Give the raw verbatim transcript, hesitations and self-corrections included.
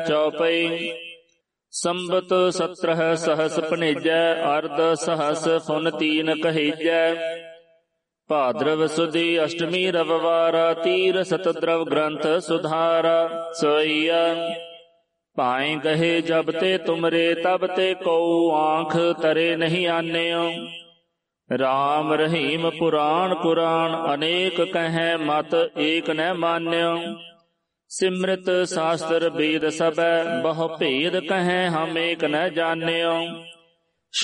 ਚੌਪਈ। ਸੰਬਤ ਸਤਰਹ ਸਹਸ ਭਣੇਜੈ, ਅਰਧ ਸਹਸ ਫੁਨ ਤੀਨ ਕਹੇਜੈ। ਭਾਦਰਵ ਸੁਦੀ ਅਸ਼ਟਮੀ ਰਵਵਾਰਾ, ਤੀਰ ਸਤਦਰਵ ਗ੍ਰੰਥ ਸੁਧਾਰਾ। ਸੋਈਆ ਭਾਏ ਗਹੇ ਜਬ ਤੇ ਤੁਮਰੇ, ਤਬ ਤੇ ਕਉ ਆਂਖ ਤਰੇ ਨਹੀਂ ਆਨਿਓ। ਰਾਮ ਰਹੀਮ ਪੁਰਾਣ ਪੁਰਾਣ, ਅਨੇਕ ਕਹੈ ਮਤ ਏਕ ਨ ਮਾਨਿਓ। ਸਿਮ੍ਰਿਤ ਸਾਸਤਰ ਬੇਦ ਸਭੈ, ਬਹੁ ਭੇਦ ਕਹੈ ਹਮ ਏਕ ਨ ਜਾਣਿਓ।